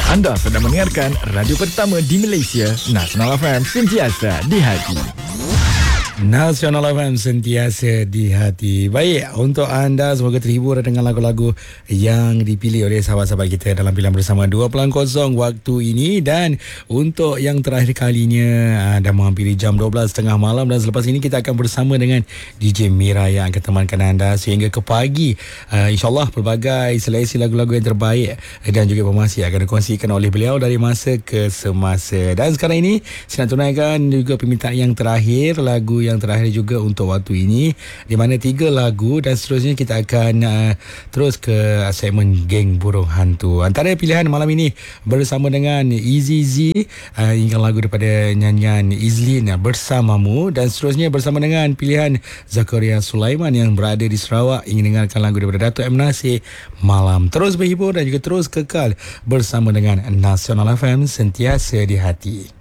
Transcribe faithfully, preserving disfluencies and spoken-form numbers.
Anda sedang mendengarkan radio pertama di Malaysia, Nasional F M, sentiasa di hati. Nasional F M, sentiasa di hati. Baik, untuk anda semoga terhibur dengan lagu-lagu yang dipilih oleh sahabat-sahabat kita dalam pilihan bersama dua kosong waktu ini. Dan untuk yang terakhir kalinya, dah menghampiri jam dua belas tiga puluh malam, dan selepas ini kita akan bersama dengan D J Mira yang akan temankan anda sehingga ke pagi. uh, InsyaAllah pelbagai seleksi lagu-lagu yang terbaik dan juga informasi akan dikongsikan oleh beliau dari masa ke semasa. Dan sekarang ini saya nak tunaikan juga permintaan yang terakhir, lagu yang terakhir juga untuk waktu ini, di mana tiga lagu, dan seterusnya kita akan uh, terus ke segmen Geng Burung Hantu. Antara pilihan malam ini bersama dengan Easy Z, uh, ingat lagu daripada nyanyian Izlin, Bersamamu, dan seterusnya bersama dengan pilihan Zakaria Sulaiman yang berada di Sarawak, ingin dengarkan lagu daripada Dato' M. Nasir, Malam. Terus berhibur dan juga terus kekal bersama dengan Nasional F M, sentiasa di hati.